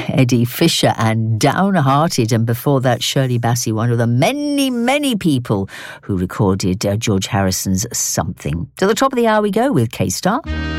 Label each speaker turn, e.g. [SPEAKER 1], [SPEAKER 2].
[SPEAKER 1] Eddie Fisher and Downhearted, and before that Shirley Bassey, one of the many people who recorded George Harrison's Something. To the top of the hour we go with K-Star.